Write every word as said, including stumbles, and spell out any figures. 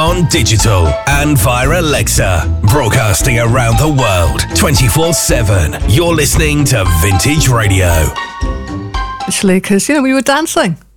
on digital and via Alexa. Broadcasting around the world twenty-four seven. You're listening to Vintage Radio. Actually, because, you know, we were dancing